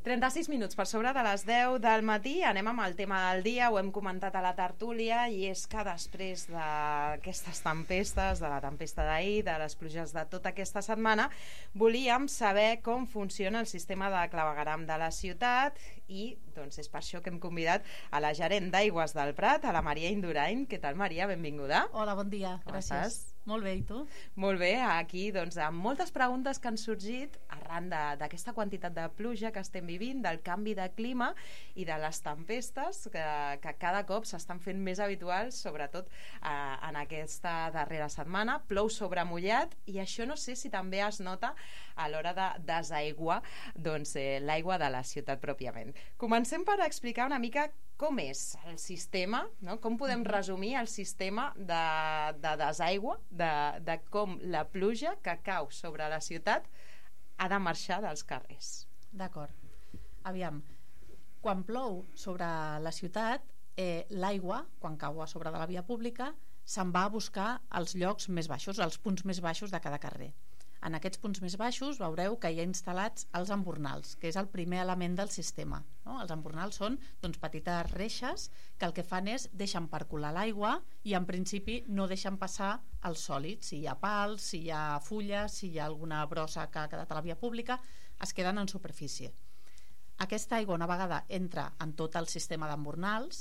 36 minuts per sobre de les 10 del matí. Anem amb el tema del dia, ho hem comentat a la tertúlia, i és que després d'aquestes tempestes, de la tempesta d'ahir, de les pluges de tota aquesta setmana, volíem saber com funciona el sistema de clavegueram de la ciutat, i doncs és per això que hem convidat a la gerent d'Aigües del Prat, a la Maria Indurain. Què tal, Maria? Benvinguda. Hola, bon dia. Gràcies. Molt bé, i tu? Molt bé, aquí doncs amb moltes preguntes que han sorgit arran d'aquesta quantitat de pluja que estem vivint, del canvi de clima i de les tempestes que cada cop s'estan fent més habituals, sobretot en aquesta darrera setmana. Plou sobre mullat, i això no sé si també es nota a l'hora de desaigüar l'aigua de la ciutat pròpiament. Comencem per explicar una mica com és el sistema, no? Com podem resumir el sistema de desaigua, de com la pluja que cau sobre la ciutat ha de marxar dels carrers. D'acord. Aviam, quan plou sobre la ciutat, l'aigua, quan cau a sobre de la via pública, se'n va a buscar als llocs més baixos, als punts més baixos de cada carrer. En aquests punts més baixos veureu que hi ha instal·lats els embornals, que és el primer element del sistema, no? Els embornals són petites reixes que el que fan és deixen percolar l'aigua i en principi no deixen passar els sòlids. Si hi ha pals, si hi ha fulles, si hi ha alguna brossa que ha quedat a la via pública, es queden en superfície. Aquesta aigua, una vegada entra en tot el sistema d'embornals,